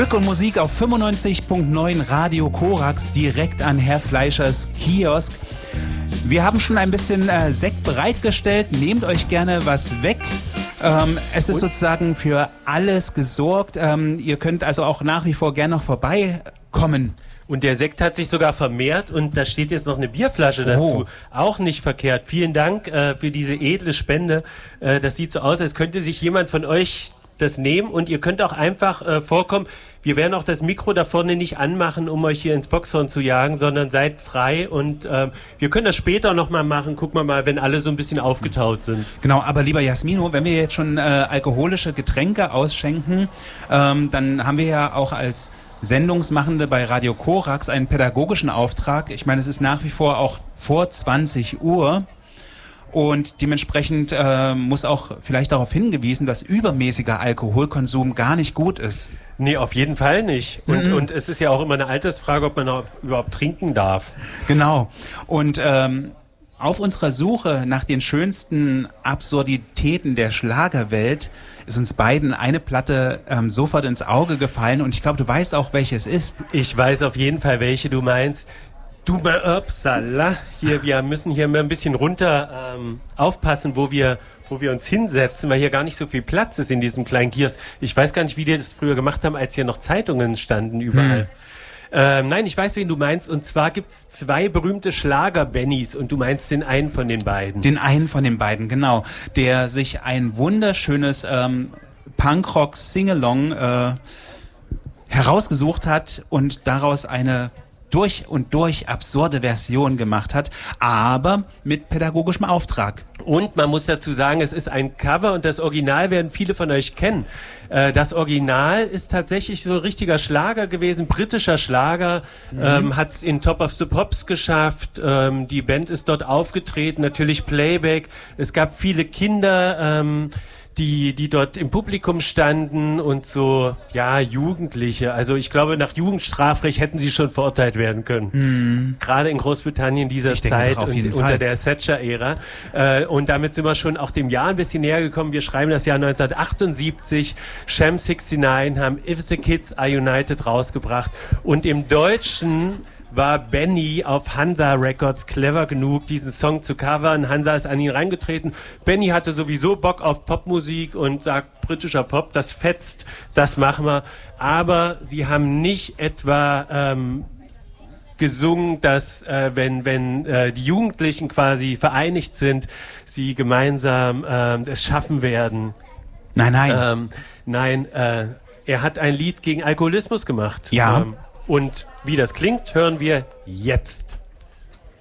Glück und Musik auf 95.9 Radio Korax, direkt an Herr Fleischers Kiosk. Wir haben schon ein bisschen Sekt bereitgestellt. Nehmt euch gerne was weg. Es ist sozusagen für alles gesorgt. Ihr könnt also auch nach wie vor gerne noch vorbeikommen. Und der Sekt hat sich sogar vermehrt und da steht jetzt noch eine Bierflasche dazu. Auch nicht verkehrt. Vielen Dank für diese edle Spende. Das sieht so aus, als könnte sich jemand von euch das nehmen und ihr könnt auch einfach vorkommen. Wir werden auch das Mikro da vorne nicht anmachen, um euch hier ins Boxhorn zu jagen, sondern seid frei und wir können das später nochmal machen. Gucken wir mal, wenn alle so ein bisschen aufgetaut sind. Genau, aber lieber Jasmino, wenn wir jetzt schon alkoholische Getränke ausschenken, dann haben wir ja auch als Sendungsmachende bei Radio Korax einen pädagogischen Auftrag. Ich meine, es ist nach wie vor auch vor 20 Uhr. Und dementsprechend muss auch vielleicht darauf hingewiesen, dass übermäßiger Alkoholkonsum gar nicht gut ist. Nee, auf jeden Fall nicht. Und es ist ja auch immer eine Altersfrage, ob man überhaupt trinken darf. Genau. Und auf unserer Suche nach den schönsten Absurditäten der Schlagerwelt ist uns beiden eine Platte sofort ins Auge gefallen. Und ich glaube, du weißt auch, welche es ist. Ich weiß auf jeden Fall, welche du meinst. Du mal, upsala, hier, wir müssen hier mal ein bisschen runter aufpassen, wo wir uns hinsetzen, weil hier gar nicht so viel Platz ist in diesem kleinen Kiosk. Ich weiß gar nicht, wie die das früher gemacht haben, als hier noch Zeitungen standen überall. Nein, ich weiß, wen du meinst. Und zwar gibt's zwei berühmte Schlager-Bennys und du meinst den einen von den beiden. Den einen von den beiden, genau. Der sich ein wunderschönes Punkrock-Singalong herausgesucht hat und daraus eine durch und durch absurde Version gemacht hat, aber mit pädagogischem Auftrag. Und man muss dazu sagen, es ist ein Cover und das Original werden viele von euch kennen. Das Original ist tatsächlich so ein richtiger Schlager gewesen, britischer Schlager, hat es in Top of the Pops geschafft, die Band ist dort aufgetreten, natürlich Playback, es gab viele Kinder, die dort im Publikum standen und so, ja, Jugendliche. Also ich glaube, nach Jugendstrafrecht hätten sie schon verurteilt werden können. Gerade in Großbritannien dieser Zeit und unter der Thatcher-Ära. Und damit sind wir schon auch dem Jahr ein bisschen näher gekommen. Wir schreiben das Jahr 1978. Sham 69 haben If the Kids Are United rausgebracht. Und im Deutschen war Benny auf Hansa Records clever genug, diesen Song zu covern. Hansa ist an ihn reingetreten. Benny hatte sowieso Bock auf Popmusik und sagt, britischer Pop, das fetzt, das machen wir. Aber sie haben nicht etwa gesungen, dass wenn die Jugendlichen quasi vereinigt sind, sie gemeinsam es schaffen werden. Nein. Er hat ein Lied gegen Alkoholismus gemacht. Ja. Und wie das klingt, hören wir jetzt.